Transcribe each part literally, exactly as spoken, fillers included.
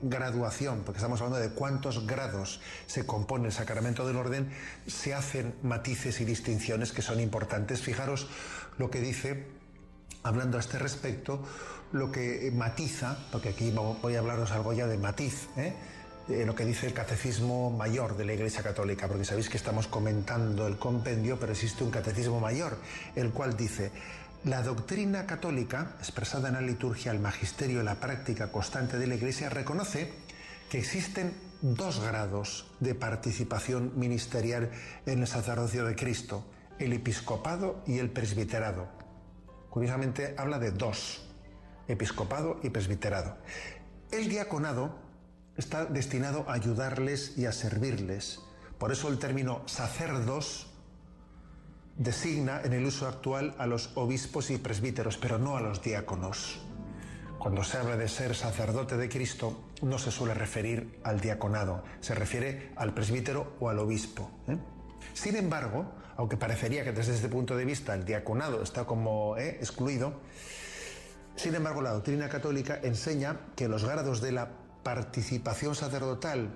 graduación, porque estamos hablando de cuántos grados se compone el sacramento del orden, se hacen matices y distinciones que son importantes. Fijaros lo que dice, hablando a este respecto, lo que matiza, porque aquí voy a hablaros algo ya de matiz, ¿eh? Eh, lo que dice el Catecismo Mayor de la Iglesia Católica, porque sabéis que estamos comentando el compendio, pero existe un Catecismo Mayor, el cual dice: la doctrina católica, expresada en la liturgia, el magisterio y la práctica constante de la Iglesia, reconoce que existen dos grados de participación ministerial en el sacerdocio de Cristo, el episcopado y el presbiterado. Curiosamente habla de dos, episcopado y presbiterado. El diaconado está destinado a ayudarles y a servirles. Por eso el término sacerdos designa en el uso actual a los obispos y presbíteros, pero no a los diáconos. Cuando se habla de ser sacerdote de Cristo, no se suele referir al diaconado, se refiere al presbítero o al obispo, ¿eh? Sin embargo, aunque parecería que desde este punto de vista el diaconado está como ¿eh? excluido, sin embargo la doctrina católica enseña que los grados de la participación sacerdotal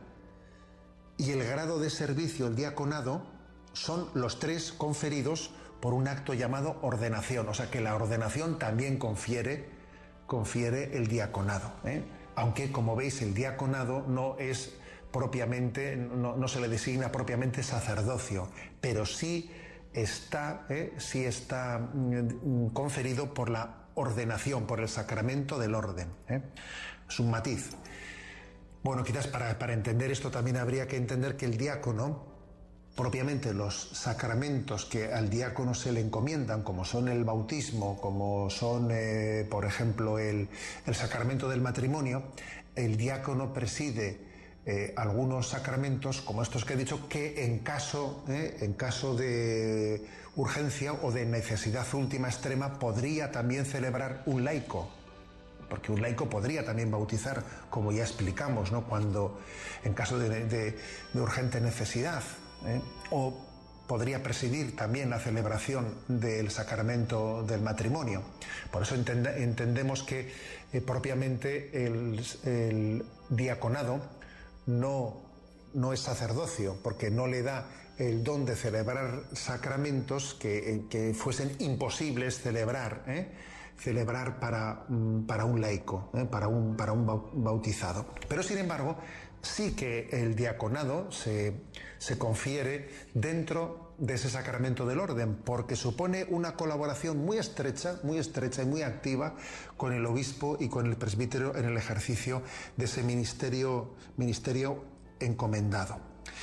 y el grado de servicio, el diaconado, son los tres conferidos por un acto llamado ordenación, o sea que la ordenación también confiere, confiere el diaconado, ¿eh? Aunque, como veis, el diaconado no es propiamente, no, no se le designa propiamente sacerdocio, pero sí está, ¿eh? sí está mm, conferido por la ordenación, por el sacramento del orden, ¿eh? Es un matiz. Bueno, quizás para, para entender esto también habría que entender que el diácono, propiamente los sacramentos que al diácono se le encomiendan, como son el bautismo, como son, eh, por ejemplo, el, el sacramento del matrimonio, el diácono preside eh, algunos sacramentos, como estos que he dicho, que en caso, eh, en caso de urgencia o de necesidad última extrema podría también celebrar un laico. Porque un laico podría también bautizar, como ya explicamos, ¿no? Cuando, en caso de, de, de urgente necesidad, ¿eh? O podría presidir también la celebración del sacramento del matrimonio. Por eso entende, entendemos que eh, propiamente el, el diaconado no, no es sacerdocio, porque no le da el don de celebrar sacramentos que, que fuesen imposibles celebrar, ¿eh? celebrar para, para un laico, ¿eh? para, un, para un bautizado. Pero sin embargo, sí que el diaconado se, se confiere dentro de ese sacramento del orden, porque supone una colaboración muy estrecha, muy estrecha y muy activa con el obispo y con el presbítero en el ejercicio de ese ministerio, ministerio encomendado.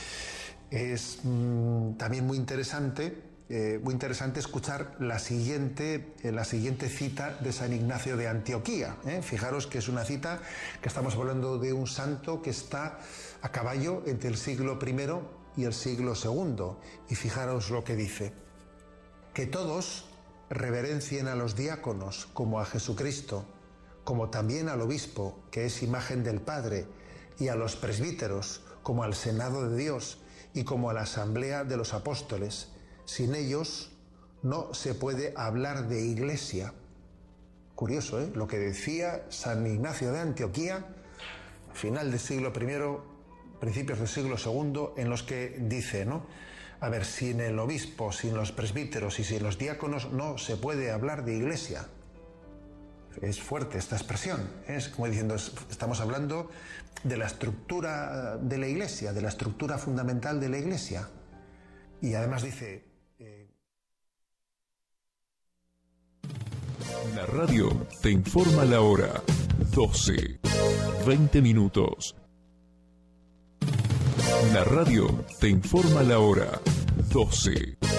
Es mmm, también muy interesante Eh, muy interesante escuchar la siguiente, eh, la siguiente cita de San Ignacio de Antioquía. ¿eh? Fijaros que es una cita que estamos hablando de un santo que está a caballo entre el siglo primero y el siglo segundo. Y fijaros lo que dice: que todos reverencien a los diáconos como a Jesucristo, como también al obispo, que es imagen del Padre, y a los presbíteros como al Senado de Dios y como a la asamblea de los apóstoles. Sin ellos no se puede hablar de iglesia. Curioso, ¿eh? Lo que decía San Ignacio de Antioquía, final del siglo primero, principios del siglo segundo, en los que dice, ¿no? A ver, sin el obispo, sin los presbíteros y sin los diáconos no se puede hablar de iglesia. Es fuerte esta expresión, ¿eh? Es como diciendo, estamos hablando de la estructura de la iglesia, de la estructura fundamental de la iglesia. Y además dice... Eh... La radio te informa la hora, doce, veinte minutos. La radio te informa la hora, doce,